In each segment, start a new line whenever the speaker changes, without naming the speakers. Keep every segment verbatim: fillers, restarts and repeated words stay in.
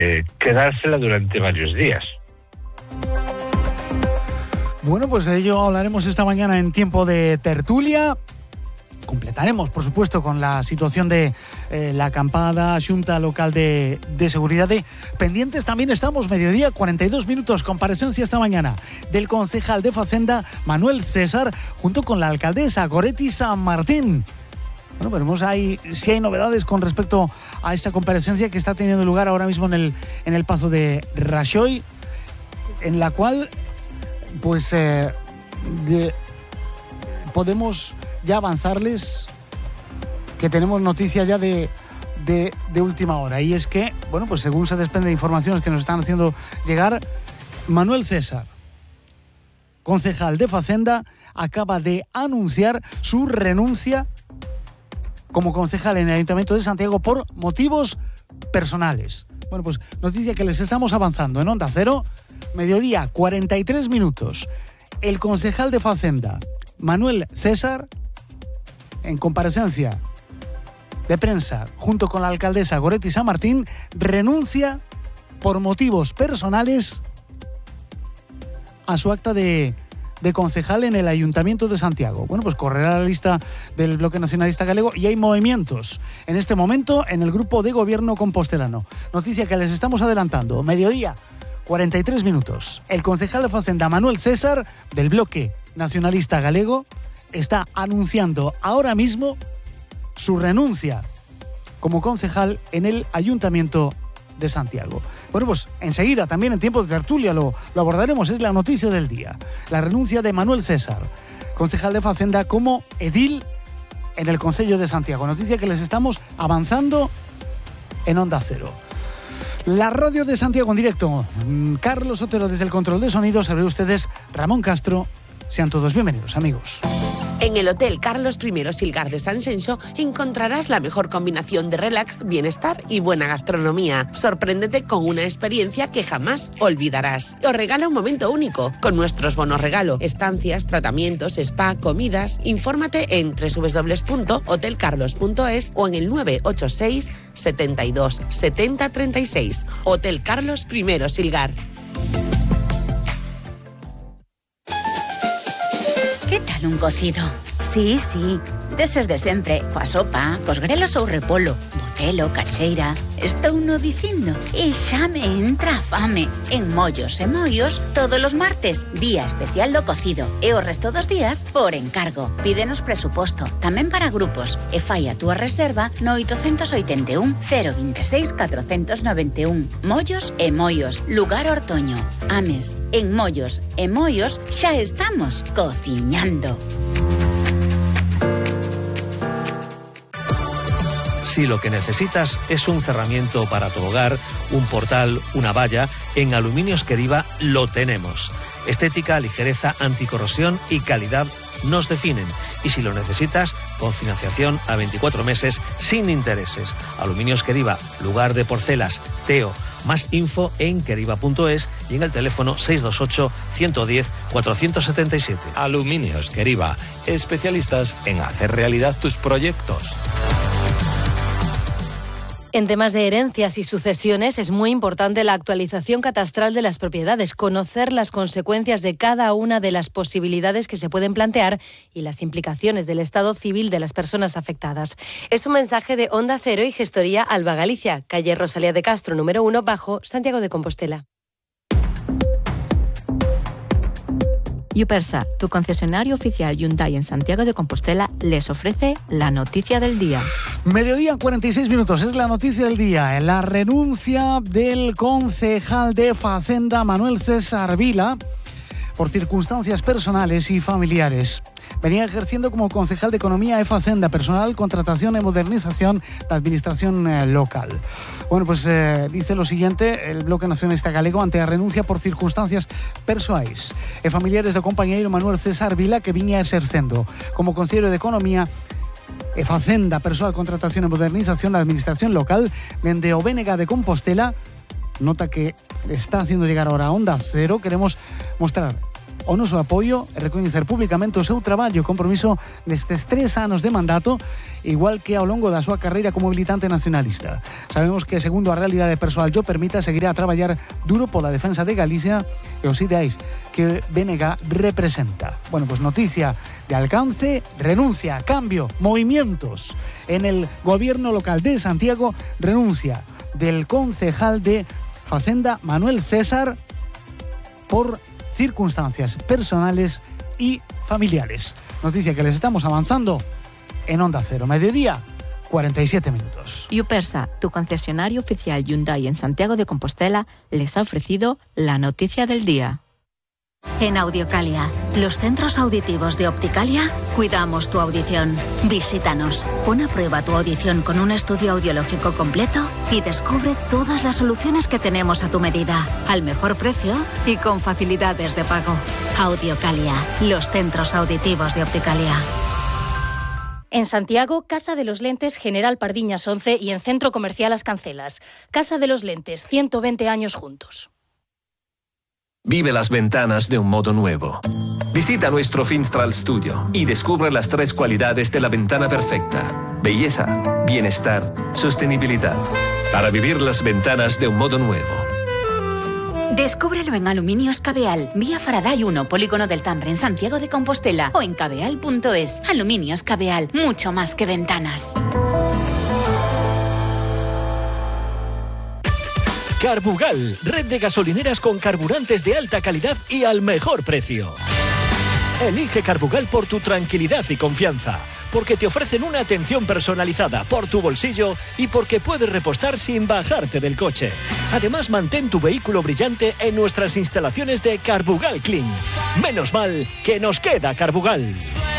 eh, quedársela durante varios días.
Bueno, pues de ello hablaremos esta mañana en Tiempo de Tertulia. Completaremos, por supuesto, con la situación de eh, la acampada Xunta Local de, de Seguridad. De pendientes también estamos, mediodía, cuarenta y dos minutos, comparecencia esta mañana del concejal de Facenda, Manuel César, junto con la alcaldesa Goretti San Martín. Bueno, veremos ahí si hay novedades con respecto a esta comparecencia que está teniendo lugar ahora mismo en el, en el Pazo de Rajoy, en la cual pues eh, de, podemos ya avanzarles que tenemos noticia ya de, de, de última hora, y es que, bueno, pues según se desprende de informaciones que nos están haciendo llegar, Manuel César, concejal de Facenda, acaba de anunciar su renuncia como concejal en el Ayuntamiento de Santiago por motivos personales. Bueno, pues noticia que les estamos avanzando en Onda Cero, mediodía, cuarenta y tres minutos. El concejal de Facenda, Manuel César, en comparecencia de prensa junto con la alcaldesa Goretti San Martín, renuncia por motivos personales a su acta de, de concejal en el Ayuntamiento de Santiago. Bueno, pues correrá la lista del Bloque Nacionalista Galego y hay movimientos en este momento en el grupo de gobierno compostelano. Noticia que les estamos adelantando, mediodía, cuarenta y tres minutos. El concejal de Facenda, Manuel César, del Bloque Nacionalista Galego, está anunciando ahora mismo su renuncia como concejal en el Ayuntamiento de Santiago. Bueno, pues enseguida, también en Tiempo de Tertulia, lo, lo abordaremos, es la noticia del día. La renuncia de Manuel César, concejal de Facenda, como edil en el Concello de Santiago. Noticia que les estamos avanzando en Onda Cero. La radio de Santiago en directo. Carlos Otero desde el control de sonido. Sabré ustedes, Ramón Castro. Sean todos bienvenidos, amigos.
En el Hotel Carlos primero Silgar de San Xenxo encontrarás la mejor combinación de relax, bienestar y buena gastronomía. Sorpréndete con una experiencia que jamás olvidarás. Os regala un momento único con nuestros bonos regalo, estancias, tratamientos, spa, comidas. Infórmate en doble u doble u doble u punto hotel carlos punto es o en el nueve ocho seis, setenta y dos, setenta, treinta y seis. Hotel Carlos primero Silgar.
Que tal un cocido? Sí, sí, deses de sempre, coa sopa, cos grelos ou repolo, botelo, cacheira. Estou no dicindo e xa me entra a fame. En Mollos e Moios, todos os martes, día especial do cocido. E o resto dos días, por encargo. Pídenos presuposto, tamén para grupos. E fai a túa reserva no oito oito un, cero dos seis, catro nove un. Mollos e Moios, lugar Ortoño. Ames, en Mollos e Moios xa estamos cociñando.
Si lo que necesitas es un cerramiento para tu hogar, un portal, una valla, en Aluminios Queriva lo tenemos. Estética, ligereza, anticorrosión y calidad nos definen. Y si lo necesitas, con financiación a veinticuatro meses sin intereses. Aluminios Queriva, lugar de porcelas, Teo. Más info en queriva punto es y en el teléfono seis dos ocho, uno uno cero, cuatro siete siete.
Aluminios Queriva, especialistas en hacer realidad tus proyectos.
En temas de herencias y sucesiones es muy importante la actualización catastral de las propiedades, conocer las consecuencias de cada una de las posibilidades que se pueden plantear y las implicaciones del estado civil de las personas afectadas. Es un mensaje de Onda Cero y Gestoría Alba Galicia, calle Rosalía de Castro, número uno, bajo, Santiago de Compostela.
Yupersa, tu concesionario oficial Hyundai en Santiago de Compostela, les ofrece la noticia del día.
Mediodía, cuarenta y seis minutos, es la noticia del día. La renuncia del concejal de Facenda, Manuel César Vila, por circunstancias personales y familiares. Venía ejerciendo como concejal de Economía e Facenda, personal, contratación e modernización da administración eh, local. Bueno, pues eh, dice lo siguiente el Bloque Nacionalista Galego ante a renuncia por circunstancias persoais e familiares do compañeiro Manuel César Vila, que viña exercendo como concelleiro de Economía e Facenda, personal, contratación e modernización da administración local dende o B N G de Compostela. Nota que está haciendo llegar ahora a Onda Cero. Queremos mostrar o noso apoio e recoñecer públicamente o seu traballo e compromiso nestes tres anos de mandato, igual que ao longo da súa carreira como militante nacionalista. Sabemos que, segundo a realidade persoal yo permita, seguirá a traballar duro pola defensa de Galicia e os ideais que B N G representa. Bueno, pues noticia de alcance, renuncia, cambio, movimientos en el gobierno local de Santiago, renuncia del concejal de Facenda Manuel César por circunstancias personales y familiares. Noticia que les estamos avanzando en Onda Cero, mediodía, cuarenta y siete minutos.
Yupersa, tu concesionario oficial Hyundai en Santiago de Compostela, les ha ofrecido la noticia del día.
En Audiocalia, los centros auditivos de Opticalia, cuidamos tu audición. Visítanos, pon a prueba tu audición con un estudio audiológico completo y descubre todas las soluciones que tenemos a tu medida, al mejor precio y con facilidades de pago. Audiocalia, los centros auditivos de Opticalia.
En Santiago, Casa de los Lentes General Pardiñas once y en Centro Comercial Las Cancelas. Casa de los Lentes, ciento veinte años juntos.
Vive las ventanas de un modo nuevo. Visita nuestro Finstral Studio y descubre las tres cualidades de la ventana perfecta: belleza, bienestar, sostenibilidad. Para vivir las ventanas de un modo nuevo.
Descúbrelo en Aluminios Cabeal, vía Faraday uno, Polígono del Tambre, en Santiago de Compostela, o en cabeal punto es. Aluminios Cabeal, mucho más que ventanas.
Carbugal, red de gasolineras con carburantes de alta calidad y al mejor precio. Elige Carbugal por tu tranquilidad y confianza, porque te ofrecen una atención personalizada por tu bolsillo y porque puedes repostar sin bajarte del coche. Además, mantén tu vehículo brillante en nuestras instalaciones de Carbugal Clean. Menos mal que nos queda Carbugal.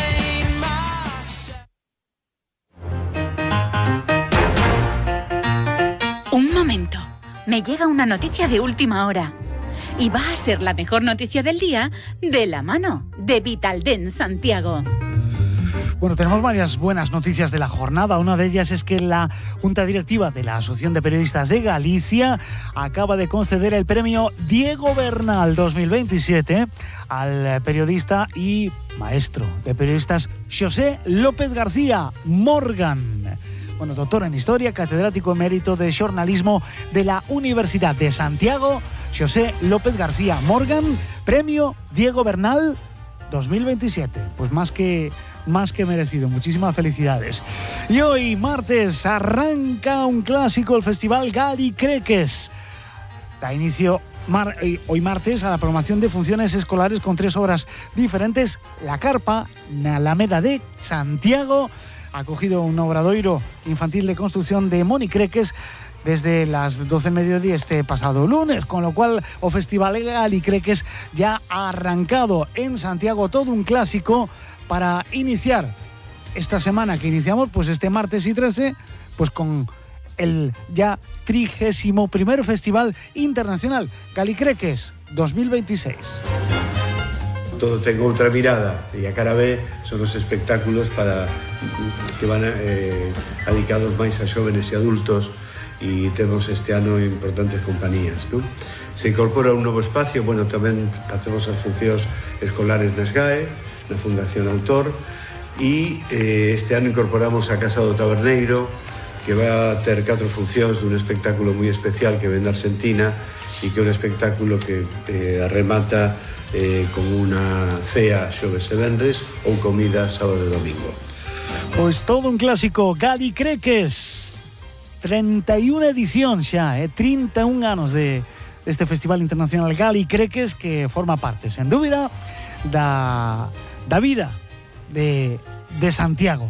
Un momento. Me llega una noticia de última hora. Y va a ser la mejor noticia del día de la mano de Vitaldent Santiago.
Bueno, tenemos varias buenas noticias de la jornada. Una de ellas es que la Junta Directiva de la Asociación de Periodistas de Galicia acaba de conceder el premio Diego Bernal dos mil veintisiete al periodista y maestro de periodistas José López García Morgan. Bueno, doctor en Historia, catedrático emérito de Xornalismo de la Universidad de Santiago, José López García Morgan, premio Diego Bernal dos mil veintisiete. Pues más que, más que merecido. Muchísimas felicidades. Y hoy, martes, arranca un clásico, el Festival Galicreques. Da inicio mar, eh, hoy martes a la programación de funciones escolares con tres obras diferentes. La Carpa, en Alameda de Santiago, ha acogido un obradoiro infantil de construcción de Moni Creques desde las doce del mediodía este pasado lunes, con lo cual o Festival Galicreques ya ha arrancado en Santiago, todo un clásico para iniciar esta semana que iniciamos, pues este martes y trece, pues con el ya trigésimo primer Festival Internacional Galicreques dos mil veintiséis.
Todo ten outra mirada e a cara B son os espectáculos para que van eh, dedicados máis a xóvenes e adultos, e temos este ano importantes compañías, ¿no? Se incorpora un novo espacio, bueno, tamén facemos as funcións escolares na S G A E, na Fundación Autor, e eh, este ano incorporamos a Casa do Taberneiro, que vai a ter catro funcións dun espectáculo moi especial que ven da Argentina e que é un espectáculo que eh, arremata eh, con unha cea xoves e venres ou comida sábado e domingo.
Pois todo un clásico, Galicreques, treinta e unha edición xa, eh, trinta e un anos de este Festival Internacional Galicreques, que forma parte, sen dúbida, da, da vida de, de Santiago,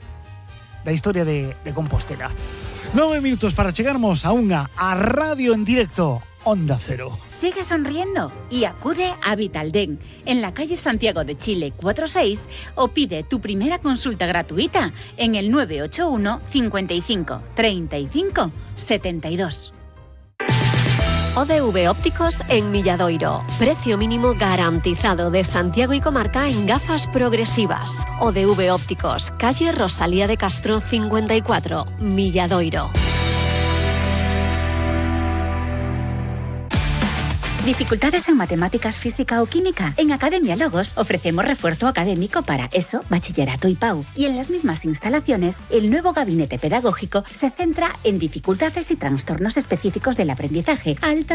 da historia de, de Compostela. Nove minutos para chegarmos a unha a radio en directo, Onda Cero.
Sigue sonriendo y acude a Vitaldent en la calle Santiago de Chile cuarenta y seis o pide tu primera consulta gratuita en el nueve ocho uno, cincuenta y cinco, treinta y cinco, setenta y dos.
O D V Ópticos en Milladoiro. Precio mínimo garantizado de Santiago y comarca en gafas progresivas. O D V Ópticos, calle Rosalía de Castro cincuenta y cuatro, Milladoiro.
¿Dificultades en matemáticas, física o química? En Academia Logos ofrecemos refuerzo académico para ESO, bachillerato y P A U. Y en las mismas instalaciones, el nuevo gabinete pedagógico se centra en dificultades y trastornos específicos del aprendizaje, alta